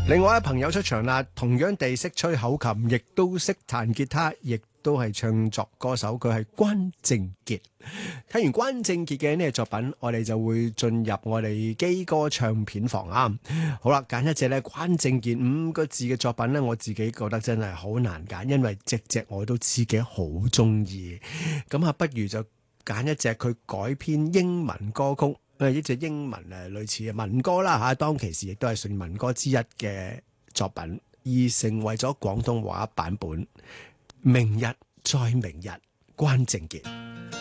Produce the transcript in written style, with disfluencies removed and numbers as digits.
另外一朋友出場啦，同樣地識吹口琴，亦都識彈吉他，亦都係唱作歌手，佢係關正傑。睇完關正傑嘅呢個作品，我哋就會進入我哋基歌唱片房啊。好啦，揀一隻咧關正傑5個字嘅作品咧，我自己覺得真係好難揀，因為隻隻我都自己好中意。咁啊，不如就揀一隻佢改編英文歌曲。呢隻英文類似民歌啦嚇，當其時亦都係純民歌之一嘅作品，而成為咗廣東話版本。明日再明日，關正傑。